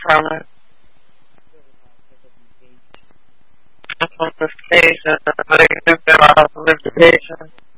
from it. That's what the station, but I think they're out of litigation.